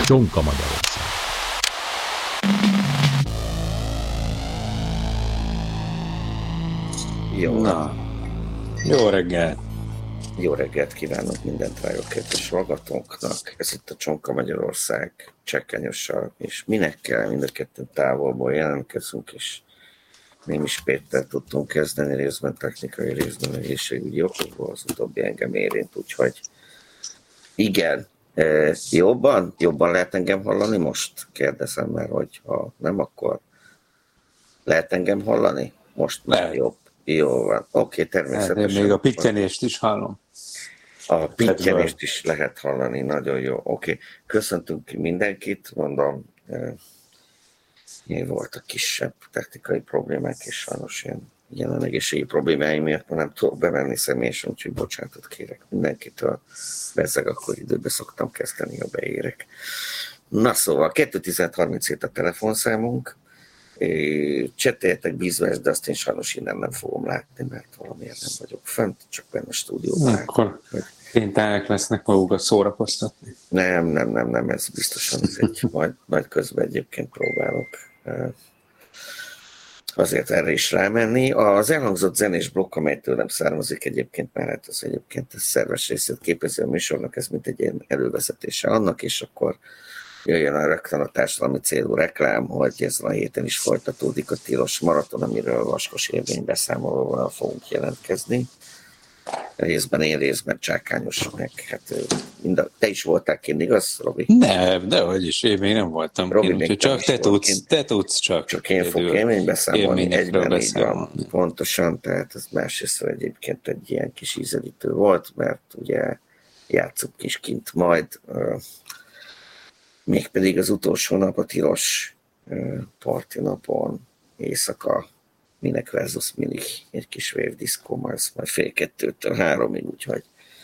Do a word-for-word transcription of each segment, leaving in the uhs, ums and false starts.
Csonka Magyarország. Jó, Na, jó reggelt! Jó reggelt kívánok minden drága kedves hallgatónknak. Ez itt a Csonka Magyarország Csekkenyossal, és minek kell, mind a ketten távolból jelentkezünk, és némi spéttel tudtunk kezdeni, részben technikai, részben egészségügyi okokból, az utóbbi engem érint, úgyhogy igen, e, jobban? Jobban lehet engem hallani most? Kérdezem, mert hogy ha nem, akkor lehet engem hallani? Most már lehet. jobb. Jó van, oké, természetesen. Még a pittyenést is hallom. A pittyenést is lehet hallani, nagyon jó. Oké, köszöntünk mindenkit, mondom, ilyen voltak kisebb technikai problémák, és sajnos ilyen jelen egészségi problémáim miatt nem tudok bemenni személyesen, úgyhogy bocsánatot kérek mindenkitől. Bezzeg akkor időbe szoktam kezdeni, ha beérek. Na szóval, kettő tizenhat harminchét a telefonszámunk, cseteljetek bízvást, de azt én sajnos innen nem fogom látni, mert valamiért nem vagyok fent, csak benne a stúdióban. Akkor kénytelenek lesznek magukat szórakoztatni. Nem, nem, nem, nem, ez biztosan ez egy, majd, majd közben egyébként próbálok azért erre is rámenni. Az elhangzott zenés blokk, amely tőlem származik egyébként, mert hát az egyébként ez szerves részét képezi a műsornak, ez mint egy ilyen elővezetése annak, és akkor jöjjön a rögtön a társadalmi célú reklám, hogy ezen a héten is folytatódik a tilos maraton, amiről Vaskos Érvény beszámolóval fogunk jelentkezni. Részben én, részben Csákányos, meg hát mind a, te is voltál kint, igaz, Robi? Nem, dehogy is, én még nem voltam Robi kint, csak te tudsz, te tudsz csak. Csak én fogok élmény beszámolni, egyben beszámolni. Így van, pontosan, tehát ez másrészt egyébként egy ilyen kis ízelítő volt, mert ugye játszunk is kint majd, mégpedig az utolsó nap a tilos parti napon, éjszaka, minek versus mindig egy kis vérdiszkó, majd, majd fél kettőtől háromig, úgyhogy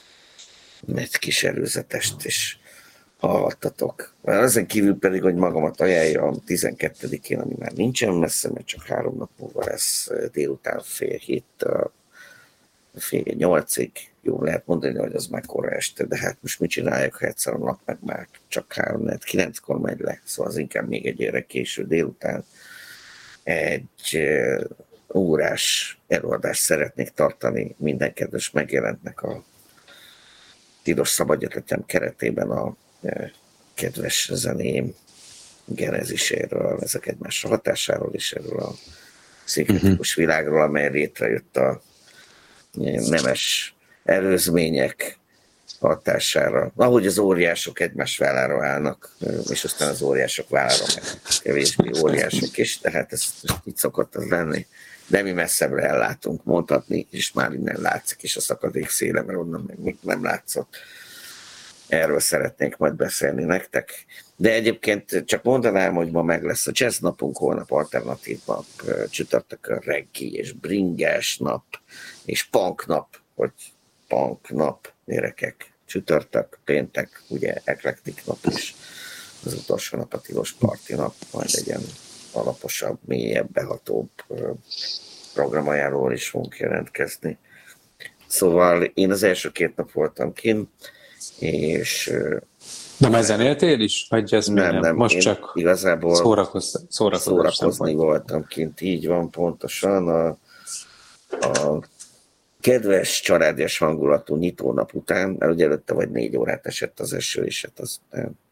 egy kis erőzetest is hallhattatok. Ezen kívül pedig, hogy magamat ajánljam tizenkettedikén, ami már nincsen messze, mert csak három nap múlva lesz délután fél héttől fél nyolcig. Jó, lehet mondani, hogy az már kora este, de hát most mit csináljuk, ha egyszer a nap meg már csak három, lehet kilenckor megy le, szóval az inkább még egy évre késő délután egy órás előadást szeretnék tartani, minden kedves megjelentnek a Tilos Szabadegyetem keretében a kedves zeném geneziséről, ezek egymásra hatásáról és erről a szinkretikus világról, amely létrejött a nemes előzmények hatására. Ahogy az óriások egymás vállára állnak, és aztán az óriások vállára meg kevésbé óriások is, tehát ez így szokott az lenni. De mi messzebbre ellátunk mondhatni, és már innen látszik is a szakadék széle, mert onnan meg mit nem látszott. Erről szeretnék majd beszélni nektek. De egyébként csak mondanám, hogy ma meg lesz a jazz napunk, holnap alternatív nap, csütörtökön reggae és bringás nap, és punk nap, hogy punk nap, gyerekek, csütörtök, péntek, ugye eklektik nap is, az utolsó nap a tilos parti nap, majd egy ilyen alaposabb, mélyebb, behatóbb programajánlóval is fogunk jelentkezni. Szóval én az első két nap voltam kint, és... De már zenéltél is? Vagy ez nem, nem, most én csak igazából szórakoz, szórakozni voltam kint, így van pontosan. A, a kedves családias hangulatú nyitónap után, mert ugye előtte vagy négy órát esett az eső, és hát az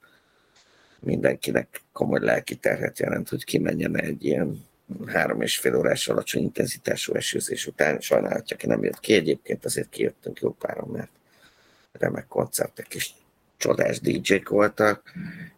mindenkinek komoly lelki terhet jelent, hogy kimenjen egy ilyen három és fél órás alacsony intenzitású esőzés után. Sajnálhatja, aki nem jött ki, egyébként azért kijöttünk jó páran, mert remek koncertek és csodás dé dzsék voltak.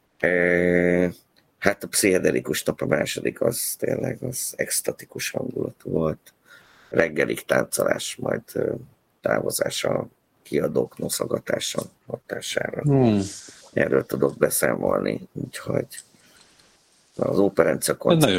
Hát a pszichedelikus nap a második, az tényleg az extatikus hangulatú volt. Reggelig táncolás, majd távozása, kiadók noszogatása hatására. Hmm. Erről tudok beszámolni, úgyhogy az Operencia koncert